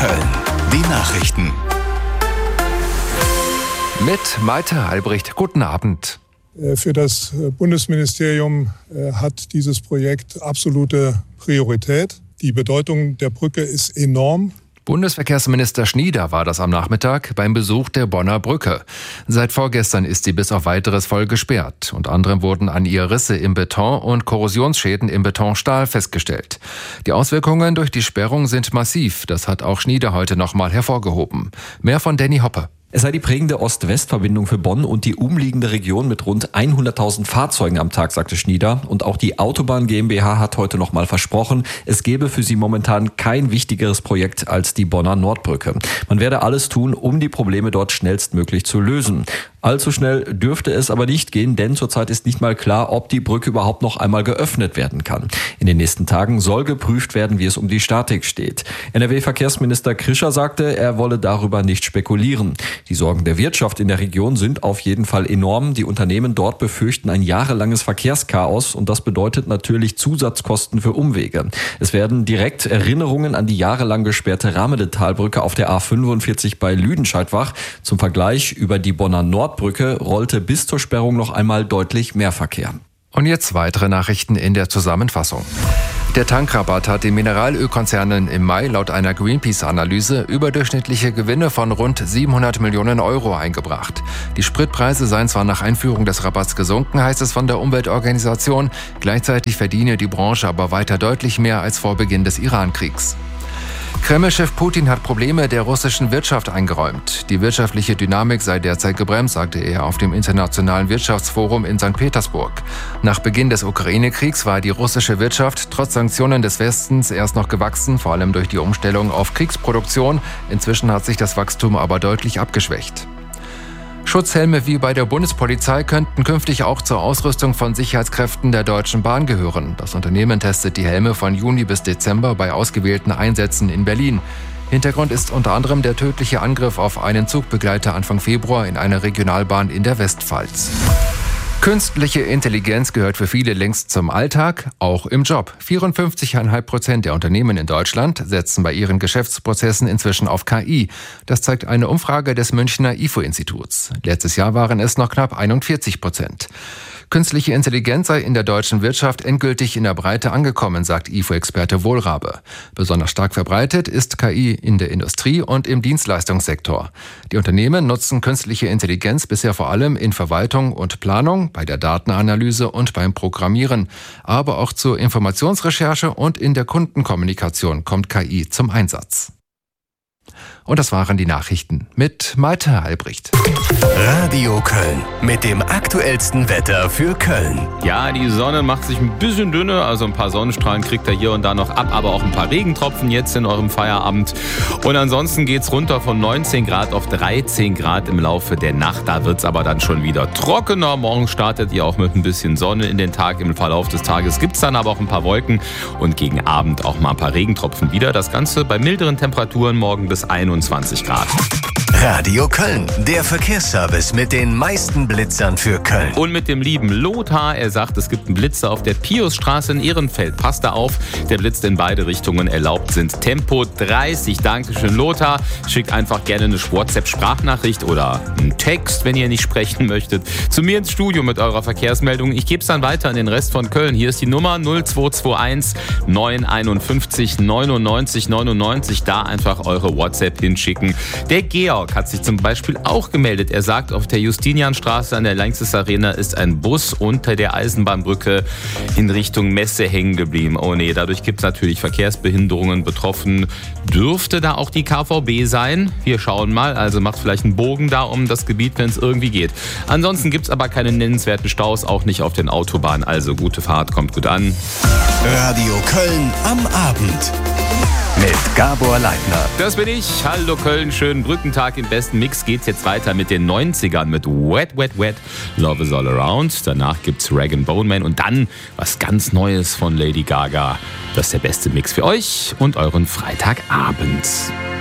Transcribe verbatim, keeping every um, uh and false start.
Köln. Die Nachrichten. Mit Malte Albrecht. Guten Abend. Für das Bundesministerium hat dieses Projekt absolute Priorität. Die Bedeutung der Brücke ist enorm. Bundesverkehrsminister Schnieder war das am Nachmittag beim Besuch der Bonner Brücke. Seit vorgestern ist sie bis auf Weiteres voll gesperrt. Unter anderem wurden an ihr Risse im Beton und Korrosionsschäden im Betonstahl festgestellt. Die Auswirkungen durch die Sperrung sind massiv. Das hat auch Schnieder heute nochmal hervorgehoben. Mehr von Danny Hoppe. Es sei die prägende Ost-West-Verbindung für Bonn und die umliegende Region mit rund hunderttausend Fahrzeugen am Tag, sagte Schnieder. Und auch die Autobahn GmbH hat heute nochmal versprochen, es gebe für sie momentan kein wichtigeres Projekt als die Bonner Nordbrücke. Man werde alles tun, um die Probleme dort schnellstmöglich zu lösen. Allzu schnell dürfte es aber nicht gehen, denn zurzeit ist nicht mal klar, ob die Brücke überhaupt noch einmal geöffnet werden kann. In den nächsten Tagen soll geprüft werden, wie es um die Statik steht. N R W-Verkehrsminister Krischer sagte, er wolle darüber nicht spekulieren. Die Sorgen der Wirtschaft in der Region sind auf jeden Fall enorm. Die Unternehmen dort befürchten ein jahrelanges Verkehrschaos und das bedeutet natürlich Zusatzkosten für Umwege. Es werden direkt Erinnerungen an die jahrelang gesperrte Ramedetalbrücke auf der A fünfundvierzig bei Lüdenscheid wach. Zum Vergleich, über die Bonner Nordbrücke rollte bis zur Sperrung noch einmal deutlich mehr Verkehr. Und jetzt weitere Nachrichten in der Zusammenfassung. Der Tankrabatt hat den Mineralölkonzernen im Mai laut einer Greenpeace-Analyse überdurchschnittliche Gewinne von rund siebenhundert Millionen Euro eingebracht. Die Spritpreise seien zwar nach Einführung des Rabatts gesunken, heißt es von der Umweltorganisation. Gleichzeitig verdiene die Branche aber weiter deutlich mehr als vor Beginn des Iran-Kriegs. Kreml-Chef Putin hat Probleme der russischen Wirtschaft eingeräumt. Die wirtschaftliche Dynamik sei derzeit gebremst, sagte er auf dem Internationalen Wirtschaftsforum in Sankt Petersburg. Nach Beginn des Ukraine-Kriegs war die russische Wirtschaft trotz Sanktionen des Westens erst noch gewachsen, vor allem durch die Umstellung auf Kriegsproduktion. Inzwischen hat sich das Wachstum aber deutlich abgeschwächt. Schutzhelme wie bei der Bundespolizei könnten künftig auch zur Ausrüstung von Sicherheitskräften der Deutschen Bahn gehören. Das Unternehmen testet die Helme von Juni bis Dezember bei ausgewählten Einsätzen in Berlin. Hintergrund ist unter anderem der tödliche Angriff auf einen Zugbegleiter Anfang Februar in einer Regionalbahn in der Westpfalz. Künstliche Intelligenz gehört für viele längst zum Alltag, auch im Job. vierundfünfzig Komma fünf Prozent der Unternehmen in Deutschland setzen bei ihren Geschäftsprozessen inzwischen auf K I. Das zeigt eine Umfrage des Münchner I F O-Instituts. Letztes Jahr waren es noch knapp einundvierzig Prozent. Künstliche Intelligenz sei in der deutschen Wirtschaft endgültig in der Breite angekommen, sagt I F O-Experte Wohlrabe. Besonders stark verbreitet ist K I in der Industrie und im Dienstleistungssektor. Die Unternehmen nutzen künstliche Intelligenz bisher vor allem in Verwaltung und Planung, bei der Datenanalyse und beim Programmieren. Aber auch zur Informationsrecherche und in der Kundenkommunikation kommt K I zum Einsatz. Und das waren die Nachrichten mit Malte Albrecht. Radio Köln mit dem aktuellsten Wetter für Köln. Ja, die Sonne macht sich ein bisschen dünner, also ein paar Sonnenstrahlen kriegt er hier und da noch ab, aber auch ein paar Regentropfen jetzt in eurem Feierabend. Und ansonsten geht's runter von neunzehn Grad auf dreizehn Grad im Laufe der Nacht. Da wird's aber dann schon wieder trockener. Morgen startet ihr auch mit ein bisschen Sonne in den Tag. Im Verlauf des Tages gibt's dann aber auch ein paar Wolken und gegen Abend auch mal ein paar Regentropfen wieder. Das Ganze bei milderen Temperaturen morgen bis einundzwanzig Grad. Radio Köln, der Verkehrsservice mit den meisten Blitzern für Köln. Und mit dem lieben Lothar, er sagt, es gibt einen Blitzer auf der Piusstraße in Ehrenfeld. Passt da auf, der blitzt in beide Richtungen. Erlaubt sind Tempo dreißig. Dankeschön, Lothar. Schickt einfach gerne eine WhatsApp-Sprachnachricht oder einen Text, wenn ihr nicht sprechen möchtet, zu mir ins Studio mit eurer Verkehrsmeldung. Ich gebe es dann weiter an den Rest von Köln. Hier ist die Nummer null zwei zwei eins neun eins fünf neunundneunzig neunundneunzig. Da einfach eure WhatsApp hinschicken. Der Georg hat sich zum Beispiel auch gemeldet. Er sagt, auf der Justinianstraße an der Lanxess Arena ist ein Bus unter der Eisenbahnbrücke in Richtung Messe hängen geblieben. Oh nee, dadurch gibt es natürlich Verkehrsbehinderungen. Betroffen dürfte da auch die K V B sein. Wir schauen mal, also macht vielleicht einen Bogen da um das Gebiet, wenn es irgendwie geht. Ansonsten gibt es aber keine nennenswerten Staus, auch nicht auf den Autobahnen. Also gute Fahrt, kommt gut an. Radio Köln am Abend. Mit Gabor Leitner. Das bin ich. Hallo Köln, schönen Brückentag. Im besten Mix geht's jetzt weiter mit den neunzigern mit Wet, Wet, Wet, Love is All Around. Danach gibt's Rag and Bone Man und dann was ganz Neues von Lady Gaga. Das ist der beste Mix für euch und euren Freitagabend.